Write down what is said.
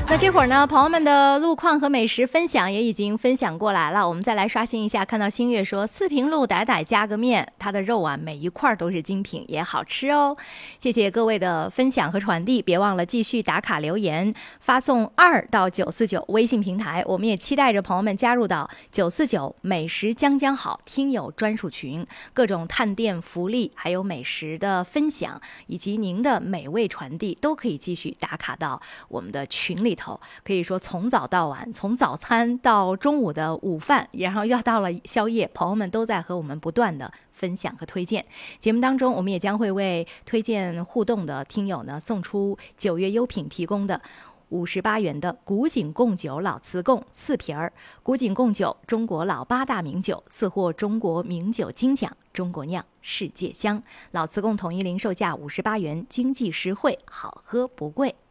那这会儿呢，朋友们的路况和美食分享也已经分享过来了，我们再来刷新一下。看到星月说四平路傣傣加个面，它的肉啊每一块都是精品，也好吃哦。谢谢各位的分享和传递，别忘了继续打卡留言，发送2到949微信平台。我们也期待着朋友们加入到949美食将将好听友专属群，各种探店福利，还有美食的分享，以及您的美味传递，都可以继续打卡到我们的群里头。可以说从早到晚，从早餐到中午的午饭，然后要到了宵夜，朋友们都在和我们不断的分享和推荐。节目当中我们也将会为推荐互动的听友呢送出9月优品提供的58元的古井贡酒老瓷贡4瓶儿，古井贡酒中国老8大名酒，4获中国名酒金奖，中国酿世界香。老瓷贡统一零售价58元，经济实惠，好喝不贵。